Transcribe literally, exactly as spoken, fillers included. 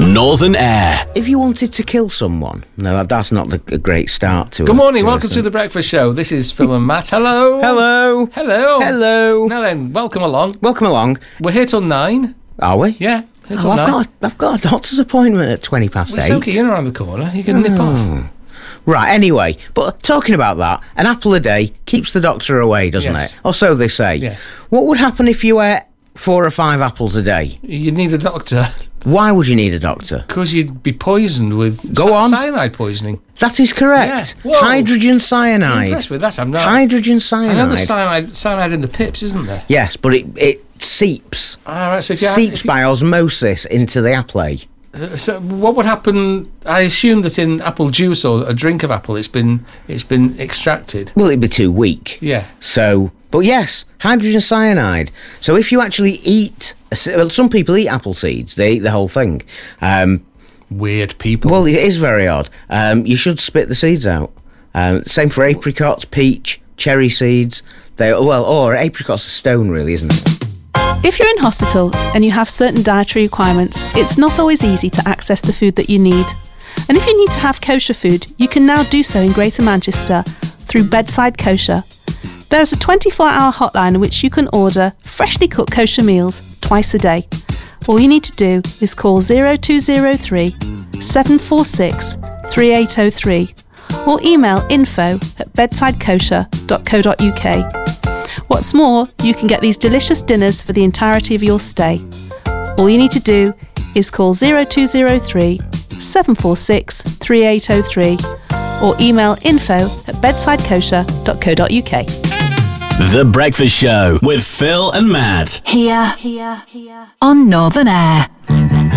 on Northern Air. If you wanted to kill someone, no, that's not a great start to it. Good morning, welcome to The Breakfast Show. This is Phil and Matt. Hello. Hello. Hello. Hello. Now then, welcome along. Welcome along. We're here till nine. Are we? Yeah. Here till Oh, I've nine. got, a, I've got a doctor's appointment at twenty past Well, eight. it's okay, you're around the corner. You can nip off. Right, anyway, but talking about that, an apple a day keeps the doctor away, doesn't Yes. it? Or so they say. Yes. What would happen if you ate four or five apples a day? You need a doctor Why would you need a doctor? because you'd be poisoned with Go cy- on. cyanide poisoning. That is correct. Yeah. Whoa. Hydrogen I'm cyanide. impressed with that. I'm not. Hydrogen I cyanide. know there's cyanide, cyanide in the pips, isn't there? Yes, but it, it seeps. All right. So if you had- seeps if you- by osmosis into the apple. So what would happen? I assume that in apple juice or a drink of apple, it's been it's been extracted. Well, it'd be too weak. Yeah. So, but yes, hydrogen cyanide. So if you actually eat, a se- well, some people eat apple seeds. They eat the whole thing. Um, Weird people. well, it is very odd. Um, you should spit the seeds out. Um, same for apricots, peach, cherry seeds. They well, or apricots are stone, really, isn't it? If you're in hospital and you have certain dietary requirements, it's not always easy to access the food that you need. And if you need to have kosher food, you can now do so in Greater Manchester through Bedside Kosher. There is a twenty-four hour hotline in which you can order freshly cooked kosher meals twice a day. All you need to do is call zero two zero three, seven four six, three eight zero three or email info at bedsidekosher dot co dot uk. What's more, you can get these delicious dinners for the entirety of your stay. All you need to do is call zero two zero three, seven four six, three eight zero three or email info at bedsidekosher dot co dot uk. The Breakfast Show with Phil and Matt. Here, here, here on Northern Air.